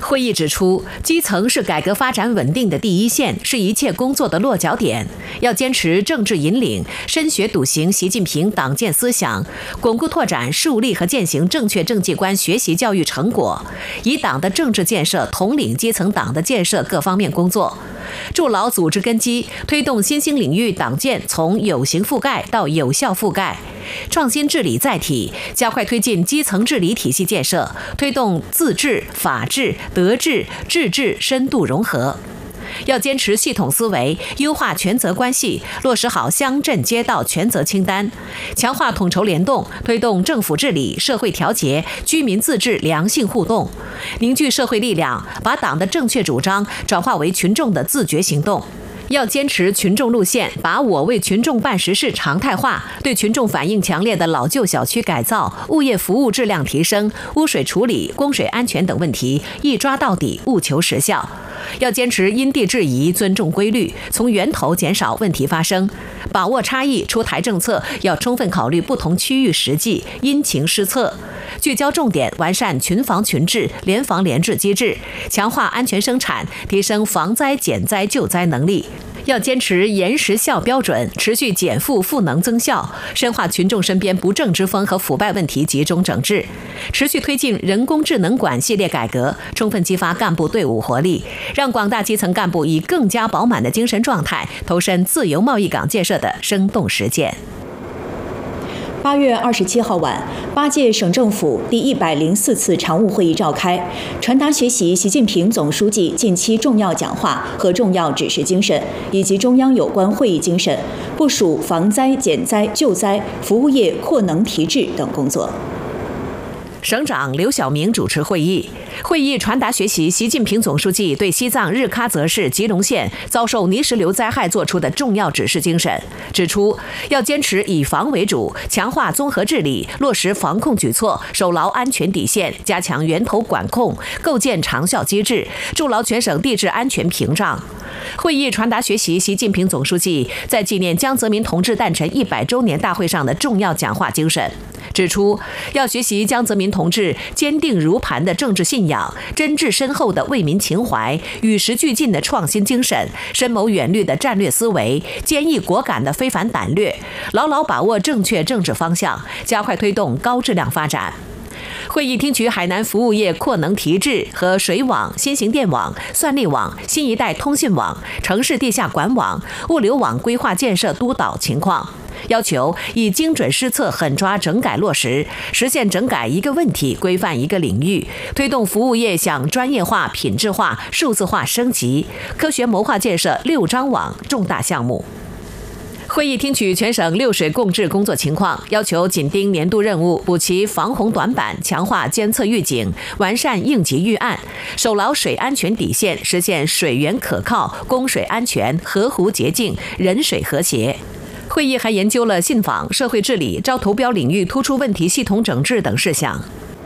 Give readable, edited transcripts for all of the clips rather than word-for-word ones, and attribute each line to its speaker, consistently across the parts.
Speaker 1: 会议指出，基层是改革发展稳定的第一线，是一切工作的落脚点。要坚持政治引领，深学笃行习近平党建思想，巩固拓展树立和践行正确政绩观学习教育成果，以党的政治建设统领基层党的建设各方面工作，筑牢组织根基，推动新兴领域党建从有形覆盖到有效覆盖，创新治理载体，加快推进基层治理体系建设，推动自治、法治、德治、治治深度融合。要坚持系统思维，优化权责关系，落实好乡镇街道权责清单，强化统筹联动，推动政府治理、社会调节、居民自治良性互动，凝聚社会力量，把党的正确主张转化为群众的自觉行动。要坚持群众路线，把我为群众办实事常态化，对群众反映强烈的老旧小区改造、物业服务质量提升、污水处理、供水安全等问题一抓到底，务求实效。要坚持因地制宜，尊重规律，从源头减少问题发生，把握差异，出台政策要充分考虑不同区域实际，因情施策，聚焦重点，完善群防群治、联防联治机制，强化安全生产，提升防灾减灾救灾能力。要坚持严实效标准，持续减负赋能增效，深化群众身边不正之风和腐败问题集中整治，持续推进人工智能管系列改革，充分激发干部队伍活力，让广大基层干部以更加饱满的精神状态投身自由贸易港建设的生动实践。
Speaker 2: 8月27号晚，8届省政府第104次常务会议召开，传达学习习近平总书记近期重要讲话和重要指示精神，以及中央有关会议精神，部署防灾减灾救灾、服务业扩能提质等工作。
Speaker 1: 省长刘晓明主持会议。会议传达学习习近平总书记对西藏日喀则市吉隆县遭受泥石流灾害作出的重要指示精神，指出要坚持以防为主，强化综合治理，落实防控举措，守牢安全底线，加强源头管控，构建长效机制，筑牢全省地质安全屏障。会议传达学习习近平总书记在纪念江泽民同志诞辰100周年大会上的重要讲话精神，指出要学习江泽民同志坚定如磐的政治信仰、真挚深厚的为民情怀、与时俱进的创新精神、深谋远虑的战略思维、坚毅果敢的非凡胆略，牢牢把握正确政治方向，加快推动高质量发展。会议听取海南服务业扩能提质和水网、新型电网、算力网、新一代通信网、城市地下管网、物流网规划建设督导情况，要求以精准施策狠抓整改落实，实现整改一个问题规范一个领域，推动服务业向专业化、品质化、数字化升级，科学谋划建设6张网重大项目。会议听取全省6水共治工作情况，要求紧盯年度任务，补齐防洪短板，强化监测预警，完善应急预案，守牢水安全底线，实现水源可靠、供水安全、河湖洁净、人水和谐。会议还研究了信访、社会治理、招投标领域突出问题系统整治等事项。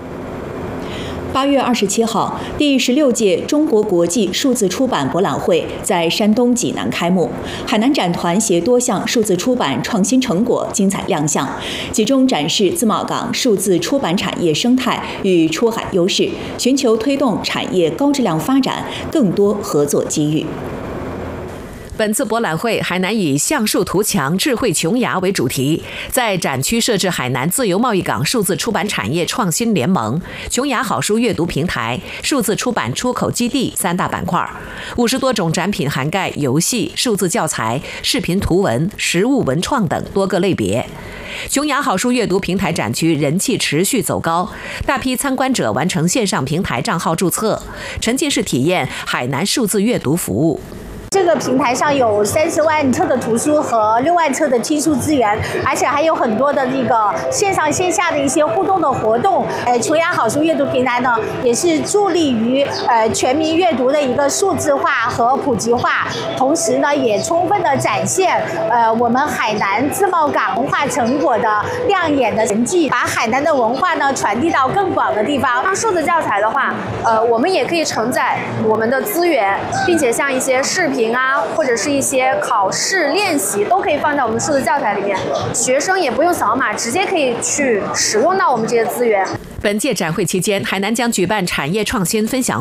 Speaker 2: 8月27号，第16届中国国际数字出版博览会在山东济南开幕。海南展团携多项数字出版创新成果精彩亮相，集中展示自贸港数字出版产业生态与出海优势，寻求推动产业高质量发展更多合作机遇。
Speaker 1: 本次博览会，海南以橡树图强、智慧琼崖为主题，在展区设置海南自由贸易港数字出版产业创新联盟、琼崖好书阅读平台、数字出版出口基地3大板块，50多种展品涵盖游戏、数字教材、视频图文、实物文创等多个类别。琼崖好书阅读平台展区人气持续走高，大批参观者完成线上平台账号注册，沉浸式体验海南数字阅读服务。
Speaker 3: 这个平台上有30万册的图书和6万册的听书资源，而且还有很多的那个线上线下的一些互动的活动。琼崖好书阅读平台呢，也是助力于全民阅读的一个数字化和普及化，同时呢，也充分的展现我们海南自贸港文化成果的亮眼的成绩，把海南的文化呢传递到更广的地方。
Speaker 4: 像数字教材的话，我们也可以承载我们的资源，并且像一些视频啊，或者是一些考试练习，都可以放在我们数字教材里面，学生也不用扫码，直接可以去使用到我们这些资源。
Speaker 1: 本届展会期间，海南将举办产业创新分享